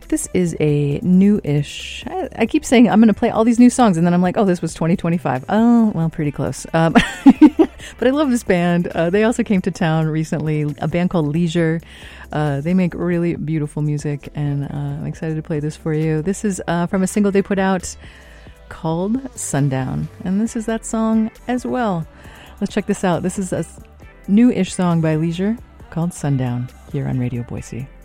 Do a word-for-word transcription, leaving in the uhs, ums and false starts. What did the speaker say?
This is a new-ish. I, I keep saying I'm going to play all these new songs, and then I'm like, oh, this was twenty twenty-five. Oh, well, pretty close. Um, but I love this band. Uh, they also came to town recently, a band called Leisure. Uh, they make really beautiful music, and uh, I'm excited to play this for you. This is uh, from a single they put out called Sundown, and this is that song as well. Let's check this out. This is a new-ish song by Leisure called Sundown here on Radio Boise.